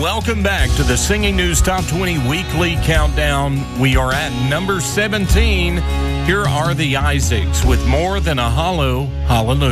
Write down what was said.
Welcome back to the Singing News Top 20 Weekly Countdown. We are at number 17. Here are the Isaacs with More Than a Hollow Hallelujah.